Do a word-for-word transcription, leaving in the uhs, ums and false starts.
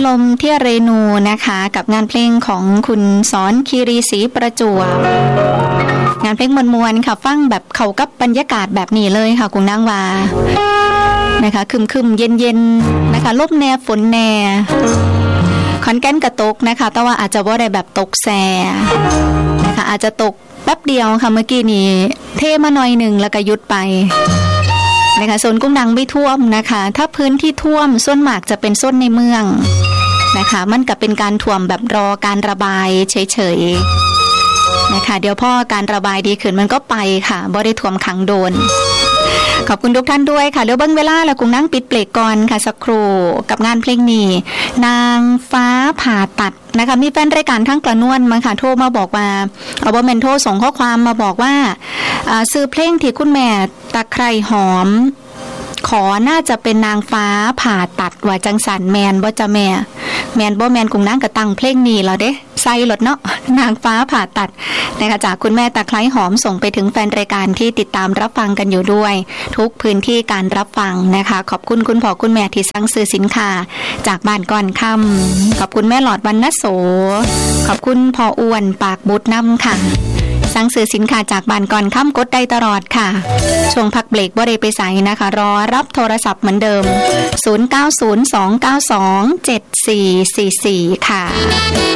ลมที่เรนูนะคะกับงานเพลงของคุณสอนคีรีศรีประจวบงานเพลงมวลๆค่ะฟังแบบเข้ากับบรรยากาศแบบนี้เลยค่ะคุณนางวานะคะคึมๆเย็นๆนะคะลมแน่ฝนแน่ขอนแก่นกระตกนะคะแต่ว่าอาจจะว่าได้แบบตกแซ่นะคะอาจจะตกแป๊บเดียวค่ะเมื่อกี้นี้เทมาหน่อยหนึ่งแล้วก็หยุดไปนะคะโซนกุ้งนางไม่ท่วมนะคะถ้าพื้นที่ท่วมส่วนมากจะเป็นโซนในเมืองนะคะมันก็เป็นการท่วมแบบรอการระบายเฉยๆนะคะเดี๋ยวพอการระบายดีขึ้นมันก็ไปค่ะบ่ได้ท่วมขังโดนขอบคุณทุกท่านด้วยค่ะเดี๋ยวเบิ่งเวลาแล้วกุ้งนั่งปิดเบรกก่อนค่ะสักครู่กับงานเพลงนี้นางฟ้าผ่าตัดนะคะมีแฟนรายการทั้งกระนวลมาค่ะโทรมาบอกว่าเอาบ่แม่นโทรส่งข้อความมาบอกว่าอ่าซื้อเพลงที่คุณแม่ตะไคร่หอมขอน่าจะเป็นนางฟ้าผ่าตัดว่าจังสันแมนบ่จะแม่แมนบ่แมนกุ้งนั่งก็ตั้งเพลงนี้แล้วเด้ใส่รถเนาะนางฟ้าผ่าตัดนะคะจากคุณแม่ตะไคร่หอมส่งไปถึงแฟนรายการที่ติดตามรับฟังกันอยู่ด้วยทุกพื้นที่การรับฟังนะคะขอบคุณคุณพ่อคุณแม่ที่สั่งซื้อสินค้าจากบ้านก่อนค่ำขอบคุณแม่หลอดวรรณโสขอบคุณพ่ออ้วนปากบุตรน้ำค่ะสั่งซื้อสินค้าจากบ้านก่อนค่ำกดได้ตลอดค่ะช่วงพักเบรกบ่ได้ไปไสนะคะรอรับโทรศัพท์เหมือนเดิมศูนย์ เก้า ศูนย์ สอง เก้า สอง เจ็ด สี่ สี่ สี่ค่ะ